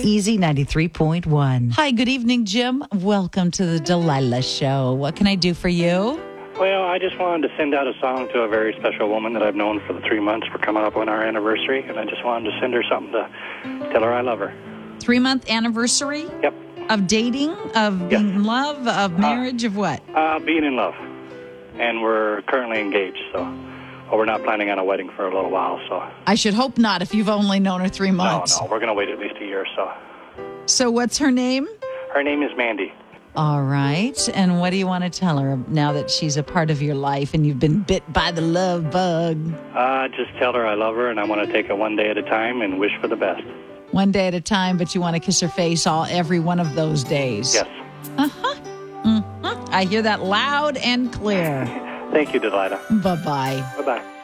Easy 93.1. Hi, good evening, Jim. Welcome to the Delilah Show. What can I do for you? Well, I just wanted to send out a song to a very special woman that I've known for the 3 months. We're coming up on our anniversary, and I just wanted to send her something to tell her I love her. 3-month anniversary? Yep. Of dating? Of being in love? Of marriage? Of what? Being in love. And we're currently engaged, so we're not planning on a wedding for a little while. So I should hope not if you've only known her 3 months. No, we're going to wait at least a year or so. So what's her name? Her name is Mandy. All right. And what do you want to tell her now that she's a part of your life and you've been bit by the love bug? Just tell her I love her, and I want to take it one day at a time and wish for the best. One day at a time, but you want to kiss her face every one of those days. Yes. I hear that loud and clear. Thank you, Delilah. Bye-bye. Bye-bye.